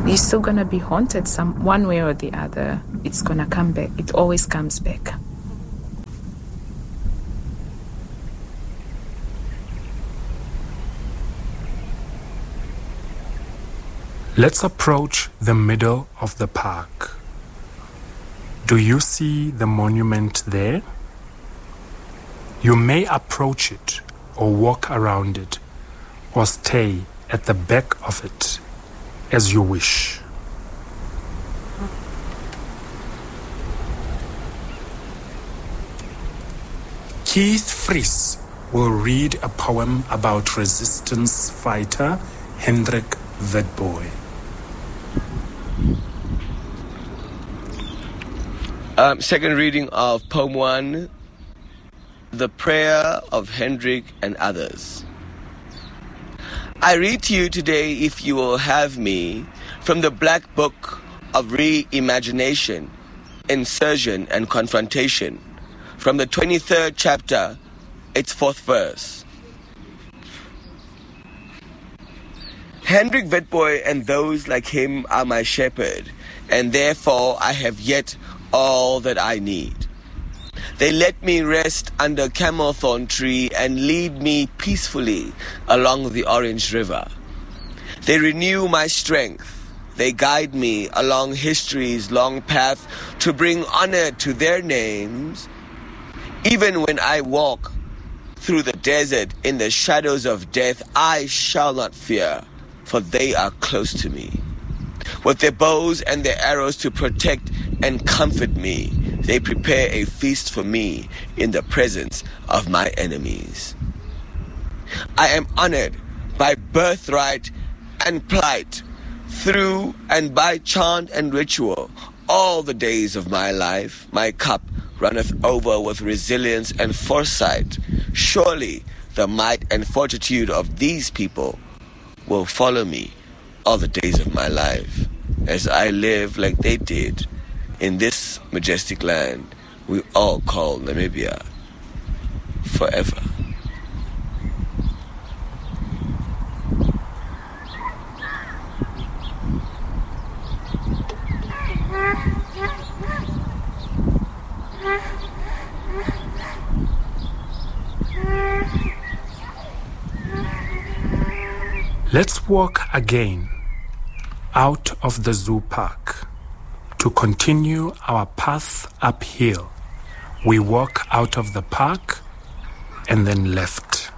you're still going to be haunted one way or the other. It's going to come back. It always comes back. Let's approach the middle of the park. Do you see the monument there? You may approach it or walk around it or stay at the back of it as you wish. Keith Fries will read a poem about resistance fighter Hendrik Witbooi. Second reading of Poem 1, The Prayer of Hendrik and Others. I read to you today, if you will have me, from the Black Book of Reimagination, Insertion and Confrontation, from the 23rd chapter, its 4th verse. Hendrik Witbooi and those like him are my shepherd, and therefore I have yet all that I need. They let me rest under camel thorn tree and lead me peacefully along the Orange River. They renew my strength. They guide me along history's long path to bring honor to their names. Even when I walk through the desert in the shadows of death, I shall not fear, for they are close to me. With their bows and their arrows to protect and comfort me, they prepare a feast for me in the presence of my enemies. I am honored by birthright and plight, through and by chant and ritual, all the days of my life. My cup runneth over with resilience and foresight. Surely the might and fortitude of these people will follow me all the days of my life, as I live like they did in this majestic land we all call Namibia forever. Let's walk again out of the zoo park. To continue our path uphill, we walk out of the park and then left.